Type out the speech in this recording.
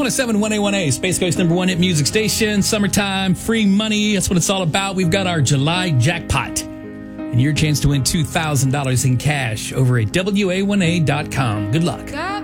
107 1A1A, Space Coast number one hit music station. Summertime, free money. That's what it's all about. We've got our July jackpot. And your chance to win $2,000 in cash over at WA1A.com. Good luck.